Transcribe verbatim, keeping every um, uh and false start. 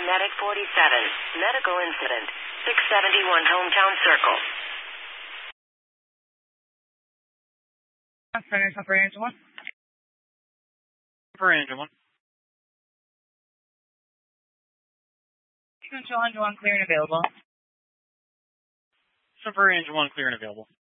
Medic forty-seven. Medical incident. six seventy-one Hometown Circle. Center, Upper Angel one. Upper Angel one. Control Angel one, clear and available. Upper Angel one, clear and available.